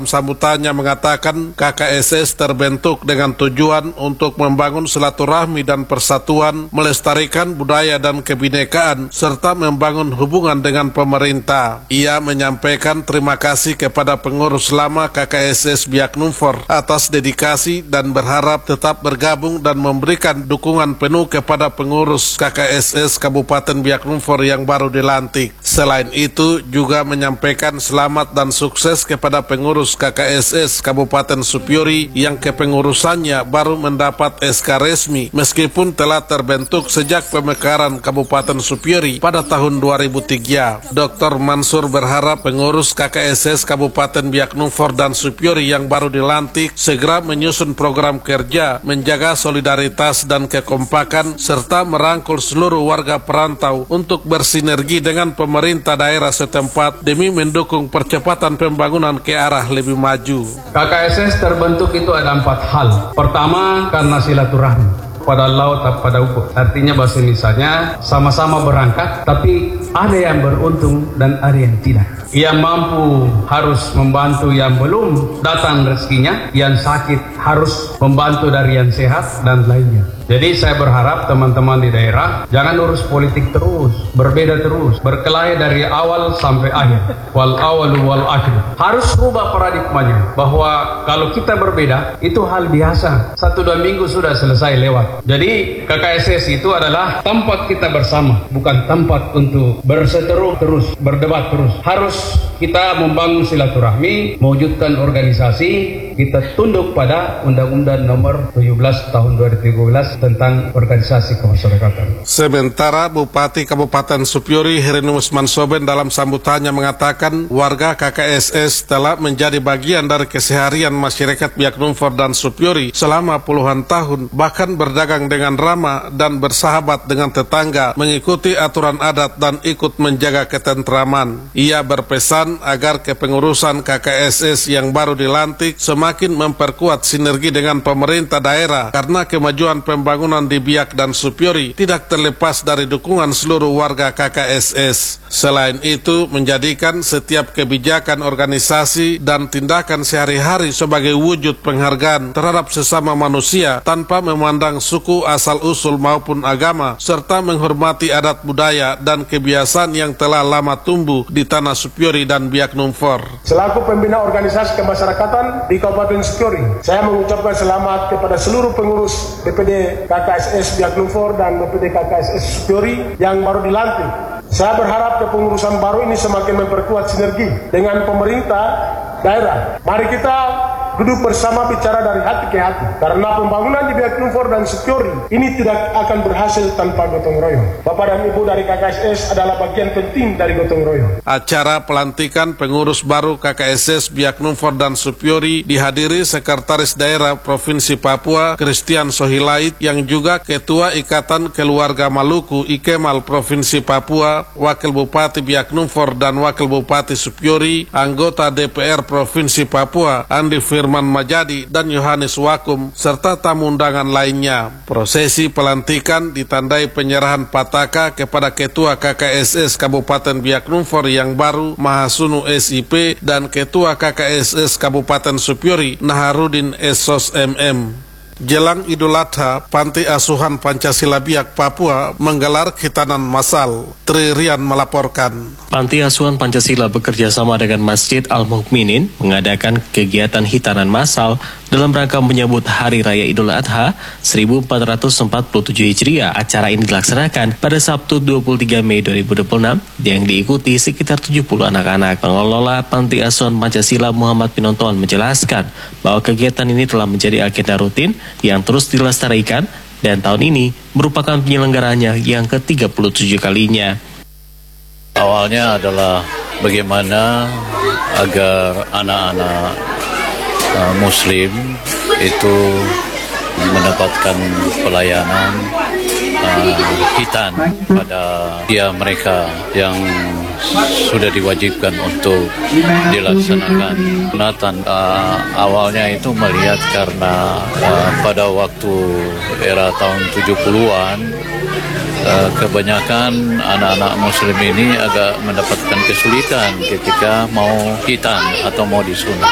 Sambutannya mengatakan KKSS terbentuk dengan tujuan untuk membangun silaturahmi dan persatuan, melestarikan budaya dan kebinekaan, serta membangun hubungan dengan pemerintah. Ia menyampaikan terima kasih kepada pengurus lama KKSS Biak Numfor atas dedikasi dan berharap tetap bergabung dan memberikan dukungan penuh kepada pengurus KKSS Kabupaten Biak Numfor yang baru dilantik. Selain itu juga menyampaikan selamat dan sukses kepada pengurus KKSS Kabupaten Supiori yang kepengurusannya baru mendapat SK resmi meskipun telah terbentuk sejak pemekaran Kabupaten Supiori pada tahun 2003. Dr. Mansur berharap pengurus KKSS Kabupaten Biak Numfor dan Supiori yang baru dilantik segera menyusun program kerja, menjaga solidaritas dan kekompakan, serta merangkul seluruh warga perantau untuk bersinergi dengan pemerintah daerah setempat demi mendukung percepatan pembangunan ke arah lebih maju. KKSS terbentuk itu ada 4 hal. Pertama, karena silaturahmi pada laut atau pada ufuk. Artinya bahasa Indonesianya sama-sama berangkat, tapi ada yang beruntung dan ada yang tidak. Yang mampu harus membantu yang belum datang rezekinya, yang sakit harus membantu dari yang sehat, dan lainnya. Jadi saya berharap teman-teman di daerah jangan urus politik terus, berbeda terus, berkelahi dari awal sampai akhir. Wal awalu wal akhir. Harus rubah paradigmanya bahwa kalau kita berbeda itu hal biasa. 1-2 minggu sudah selesai lewat. Jadi KKSS itu adalah tempat kita bersama, bukan tempat untuk berseteru terus, berdebat terus. Harus kita membangun silaturahmi, mewujudkan organisasi, kita tunduk pada Undang-Undang Nomor 17 Tahun 2013 tentang organisasi kemasyarakatan. Sementara Bupati Kabupaten Supiori Herinus Mansoben dalam sambutannya mengatakan warga KKSS telah menjadi bagian dari keseharian masyarakat Biak Numfor dan Supiori selama puluhan tahun, bahkan berdagang dengan ramah dan bersahabat dengan tetangga, mengikuti aturan adat dan ikut menjaga ketentraman. Ia berpesan agar kepengurusan KKSS yang baru dilantik semakin memperkuat sinergi dengan pemerintah daerah karena kemajuan pembangunan di Biak dan Supiori tidak terlepas dari dukungan seluruh warga KKSS. Selain itu, menjadikan setiap kebijakan organisasi dan tindakan sehari-hari sebagai wujud penghargaan terhadap sesama manusia tanpa memandang suku asal-usul maupun agama, serta menghormati adat budaya dan kebiasaan yang telah lama tumbuh di tanah Supiori dan Biak Numfor. Selaku pembina organisasi kemasyarakatan di Kabupaten Supiori, saya mengucapkan selamat kepada seluruh pengurus DPD KKSS Biak Numfor dan DPD KKSS Supiori yang baru dilantik. Saya berharap kepengurusan baru ini semakin memperkuat sinergi dengan pemerintah daerah. Mari kita duduk bersama bicara dari hati ke hati, karena pembangunan di Biak Numfor dan Supiori ini tidak akan berhasil tanpa gotong royong. Bapak dan Ibu dari KKSS adalah bagian penting dari gotong royong. Acara pelantikan pengurus baru KKSS Biak Numfor dan Supiori dihadiri Sekretaris Daerah Provinsi Papua Christian Sohilait yang juga Ketua Ikatan Keluarga Maluku Ikemal Provinsi Papua, Wakil Bupati Biak Numfor dan Wakil Bupati Supiori, anggota DPR Provinsi Papua Andi Firman Majadi dan Yohanes Wakum, serta tamu undangan lainnya. Prosesi pelantikan ditandai penyerahan pataka kepada Ketua KKSS Kabupaten Biak Numfor yang baru Mahasunu SIP dan Ketua KKSS Kabupaten Supiori Naharudin Esos MM. Jelang Idul Adha, Panti Asuhan Pancasila Biak Papua menggelar khitanan massal. Tri Rian melaporkan. Panti Asuhan Pancasila bekerja sama dengan Masjid Al-Mukminin mengadakan kegiatan khitanan massal dalam rangka menyambut Hari Raya Idul Adha 1447 Hijriah. Acara ini dilaksanakan pada Sabtu 23 Mei 2026 yang diikuti sekitar 70 anak-anak. Pengelola Panti Asuhan Pancasila Muhammad Pinonton menjelaskan bahwa kegiatan ini telah menjadi agenda rutin yang terus dilestarikan dan tahun ini merupakan penyelenggaranya yang ke-37 kalinya. Awalnya adalah bagaimana agar anak-anak Muslim itu mendapatkan pelayanan khitan pada mereka yang sudah diwajibkan untuk dilaksanakan. Nathan awalnya itu melihat karena pada waktu era tahun 70-an kebanyakan anak-anak Muslim ini agak mendapatkan kesulitan ketika mau khitan atau mau disunat.